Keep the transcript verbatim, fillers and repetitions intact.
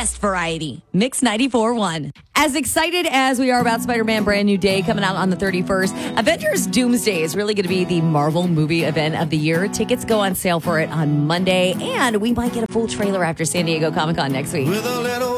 best variety. Mix ninety-four point one. As excited as we are about Spider-Man Brand New Day coming out on the thirty-first, Avengers Doomsday is really going to be the Marvel movie event of the year. Tickets go on sale for it on Monday, and we might get a full trailer after San Diego Comic-Con next week.